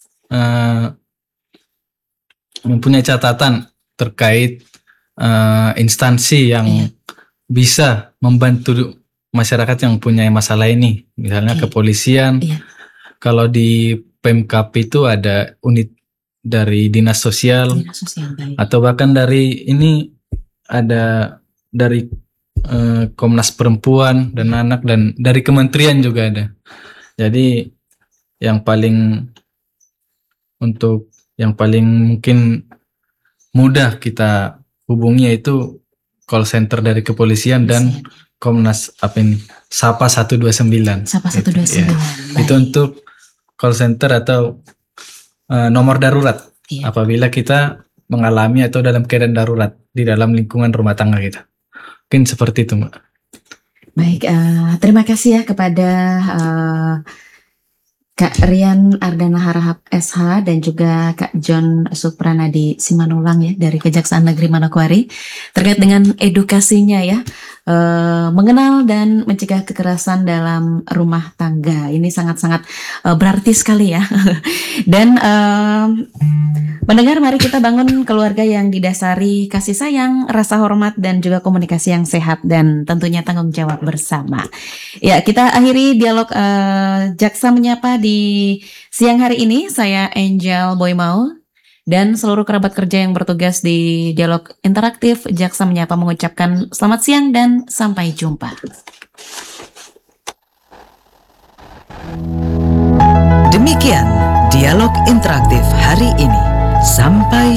catatan terkait instansi yang bisa membantu masyarakat yang punya masalah ini, misalnya kepolisian. Kalau di Pemkap itu ada unit dari dinas sosial, atau bahkan dari ini ada dari Komnas Perempuan dan Anak, dan dari kementerian juga ada. Jadi yang paling mungkin mudah kita hubungi itu call center dari kepolisian dan Komnas Sapa 129. Sapa 129. Ya. Itu untuk call center atau nomor darurat apabila kita mengalami atau dalam keadaan darurat di dalam lingkungan rumah tangga kita. Mungkin seperti itu, Mbak. Baik, terima kasih ya kepada Kak Rian Ardana Harahap SH dan juga Kak John Supranadi Simanulang ya dari Kejaksaan Negeri Manokwari terkait dengan edukasinya ya, mengenal dan mencegah kekerasan dalam rumah tangga. Ini sangat-sangat berarti sekali ya. Dan pendengar, mari kita bangun keluarga yang didasari kasih sayang, rasa hormat dan juga komunikasi yang sehat dan tentunya tanggung jawab bersama. Ya, kita akhiri dialog Jaksa Menyapa di siang hari ini. Saya Angel Boymau dan seluruh kerabat kerja yang bertugas di dialog interaktif Jaksa Menyapa mengucapkan selamat siang dan sampai jumpa. Demikian dialog interaktif hari ini. Sampai